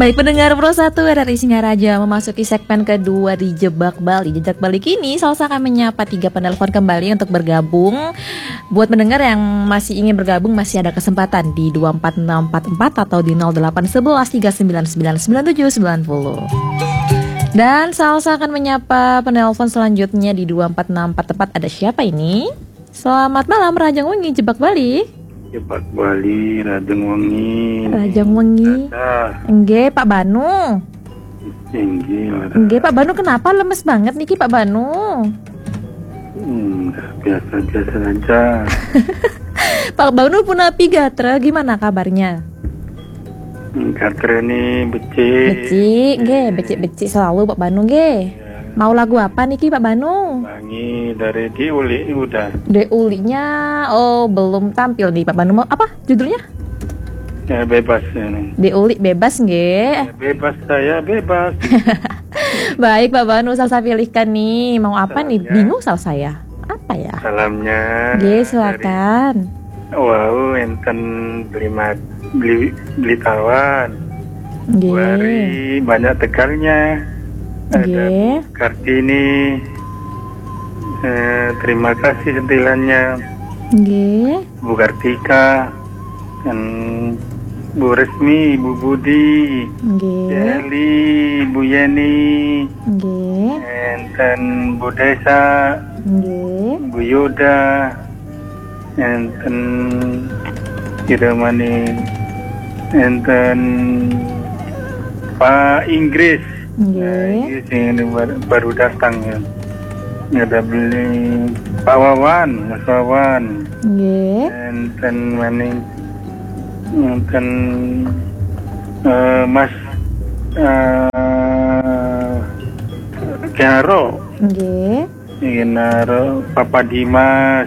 Baik pendengar Pro 1 RRI Singaraja, memasuki segmen kedua di Jebak Bali. Jejak balik ini Salsa akan menyapa 3 penelpon kembali untuk bergabung. Buat pendengar yang masih ingin bergabung, masih ada kesempatan di 24644 atau di 081139999790. Dan Salsa akan menyapa penelpon selanjutnya di 2464 Ada siapa ini? Selamat malam Rajang Wengi Jebak Bali. Jebak Bali, Rajang Wengi. Rajang Wengi. Enggak, Pak Banu. Enggak, Pak Banu kenapa lemes banget nih Pak Banu? Biasa-biasa aja. Pak Banu punapi gatra, gimana kabarnya? Gatra nih becik. Becik, nggih, becik-becik selalu Pak Banu nggih. Mau lagu apa nih Pak Banu? Wangi dari Diuli udah. Diulinya belum tampil nih Pak Banu. Mau apa judulnya? Ya bebas ini. Diuli bebas nggih. Bebas saya bebas. Baik Pak Banu, Salsa pilihkan nih. Mau apa nih? Bingung Salsa ya. Apa ya? Salamnya. Nggih, silakan. Wow, enten beli tawan. Nggih. Banyak tegalnya. Ada Kartini. Terima kasih sentilannya. Nggih. Bu Kartika dan Bu Resmi, Bu Budi, Eli, Bu Yeni, dan Bu Desa, Bu Yoda, dan Kiremani, dan Pak Inggris. Inggris yang baru datang ya. Ada beli Pak Wawan, Mas Wawan, dan maning, dan Mas Kenaro, Kenaro, Papa Dimas,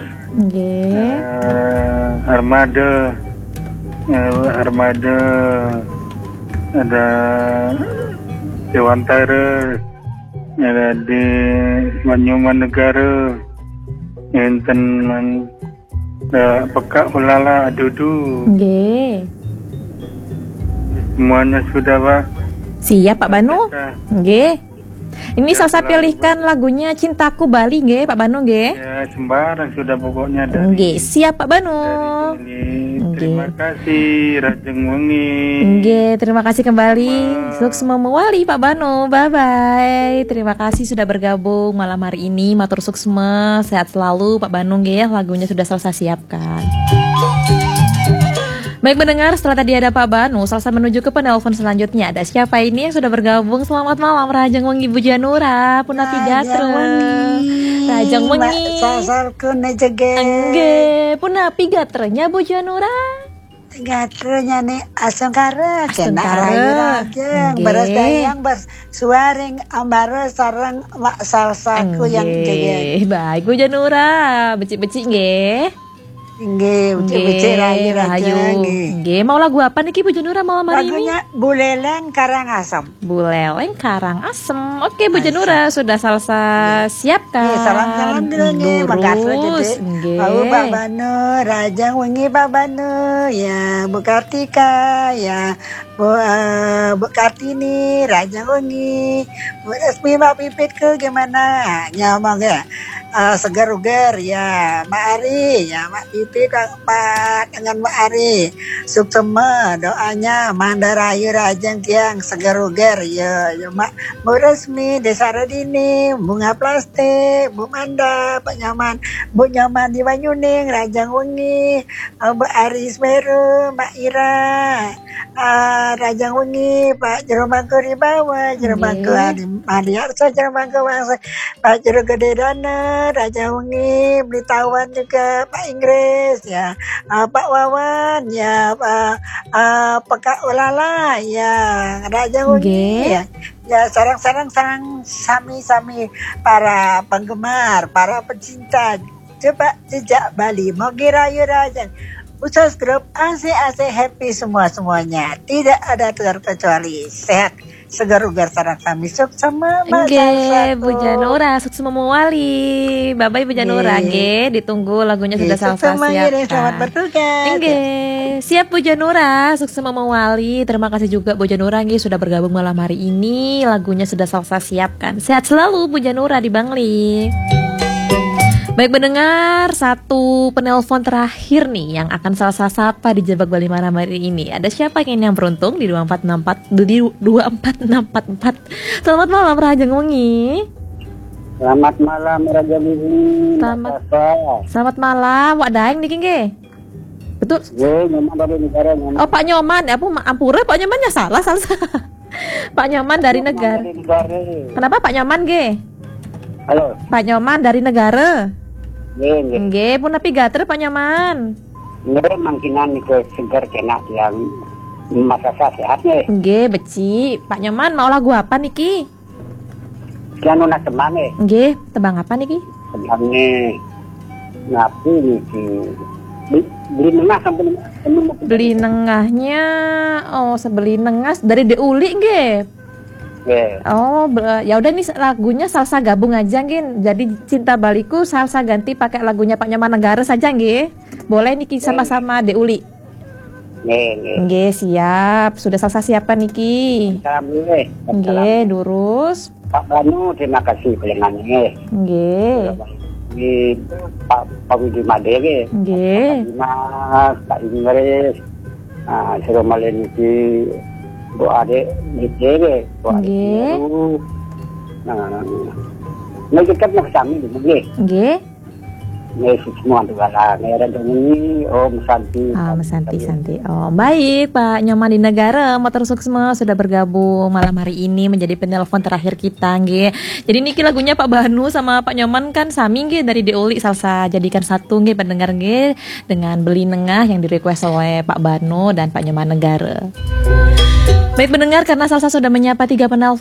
Armada, ada Dewantara, ada di Banyuman Negara, enten Pekak Ulala Dudu. Semuanya sudah Pak. Siap Pak Banu. Nggih. Ini Salsa pilihkan lagunya Cintaku Bali nggih Pak Banu nggih. Ya, sembarang sudah pokoknya dari. Nggih, siap Pak Banu. Terima kasih Rajang Wengi. Nggih, terima kasih kembali. Sukses memewali Pak Banu. Bye bye. Terima kasih sudah bergabung malam hari ini. Matur suksma, sehat selalu Pak Banu nggih. Lagunya sudah Salsa siapkan. Baik mendengar, setelah tadi ada Pak Banu, Salsa menuju ke penelpon selanjutnya. Ada siapa ini yang sudah bergabung? Selamat malam Rajang Wengi Bu Janura, Punapi Gatra. Rajang Wengi. Sasalku nejege. Nggih, Punapi gatranya Bu Janura. Gatranya nih asam kara, kena Nggih. beras dayang, beras suaring, ambara sarang mak salsaku yang jege. Baik Bu Janura, becik-becik nggih. Nggih, becik rayu. Nggih, mau lagu apa nih Bu Janura malam hari ini? Lagunya Buleleng Karangasem. Buleleng Karangasem. Oke Bu Janura, sudah Salsa siapkan. Salam-salam dulu nih, makasih gede. Pak Banu, Rajang Wengi Pak Banu, ya Bu Kartika, ya Bu Kartini, Rajang Wengi, Bu Resmi Pak Pipitku gimana? Nyamang ya. Segar-ugar ya Mak Ari ya Mak Pipi Pak dengan Mak Ari suksema doanya mandarayu rajang tiang segar-ugar ya Mak Bu Resmi Desa Radini bunga plastik Bu Manda Pak Nyaman Bu Nyaman di Banyuning Rajang Wengi Bu Ari Smeru Mak Ira Rajang Wengi Pak Jeromangko di bawah Jeromangko Adi Harso Jeromangko Pak Jero Gede Dana Raja Wengi beli tawan juga Pak Inggris ya Pak Wawan ya Pekak Ulala ya Raja Wengi ya sarang sami para penggemar para pecinta coba jejak Bali mau girayu Raja Usus grup AC happy semuanya tidak ada terkecuali sehat segar ugar sarang kami sok sama Mak Nggih, Salsa Bu tuh. Janura, sukses memawali. Bye-bye Bu Janura, nggih. Ditunggu lagunya sudah Sok Salsa sama siap. Yere, selamat bertugas. Nggih, siap Bu Janura, sukses memawali. Terima kasih juga Bu Janura nggih sudah bergabung malam hari ini. Lagunya sudah Salsa siapkan. Sehat selalu Bu Janura di Bangli. Baik mendengar, satu penelpon terakhir nih yang akan Salsa sapa di Jebak Bali malam hari ini. Ada siapa yang beruntung di 24644. Selamat malam Raja Wengi. Selamat malam Raja Bibi. Selamat malam, Wak Daeng niki nggih. Betul. Nyoman dari negara. Oh Pak Nyoman, ampura Pak Nyomannya salah. Pak Nyoman dari negara. Kenapa Pak Nyoman nggih? Halo. Pak Nyoman dari negara. Nggih. Nggih, pun tapi gater Pak Nyoman. Nggih, mangkinan niku segar kena yang masa sehat nih. Nggih, beci. Pak Nyoman mau lagu apa niki? Kian nak temane. Nggih, tebang apa niki? Tebangnya ngapi niki. Beli nengah sampai Beli nengahnya. Oh, sebeli nengah dari Deuli nggih. Oh, ya udah nih lagunya Salsa gabung aja nggih. Jadi Cinta Baliku Salsa ganti pakai lagunya Pak Nyoman Negara saja nggih. Boleh niki sama-sama Deuli. Nggih, siap. Sudah Salsa siapkan niki. Nggih, lurus. Pak Banu, terima kasih pelengannya. Nggih. Di Pak Widi Madere. Nggih. Pak Inggris. Suruh malen niki Bu Ade Nggih. Nggih. Nah, kita mau sami nggih. Nggih. Nggih semua segala merah ini Om Santi. Santi. Oh, baik Pak Nyoman di negara Motor Suksma sudah bergabung malam hari ini menjadi penelpon terakhir kita nggih. Jadi niki lagunya Pak Banu sama Pak Nyoman kan sami nggih dari Deuli Salsa jadikan satu nggih pendengar nggih dengan Beli Nengah yang direquest oleh Pak Banu dan Pak Nyoman Negara. Baik pendengar, karena Salsa sudah menyapa 3 penelpon